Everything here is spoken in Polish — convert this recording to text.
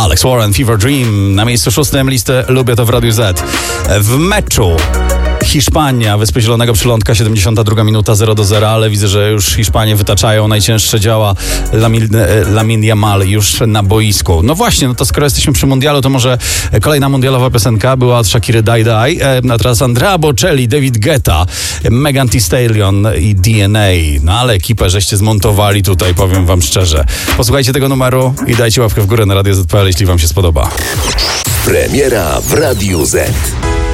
Alex Warren, Fever Dream. Na miejscu 6 listy Lubię to w Radiu Z. W meczu Hiszpania, Wyspy Zielonego Przylądka, 72 minuta 0-0, ale widzę, że już Hiszpanie wytaczają najcięższe działa. Lamine Yamal już na boisku. No właśnie, no to skoro jesteśmy przy mundialu, to może kolejna mundialowa piosenka była od Shakiry Die Die, a teraz Andrea Bocelli, David Guetta, Megan Thee Stallion i DNA. No ale ekipę żeście zmontowali tutaj, powiem wam szczerze. Posłuchajcie tego numeru i dajcie łapkę w górę na Radio Z.pl, jeśli wam się spodoba. Premiera w Radiu Z.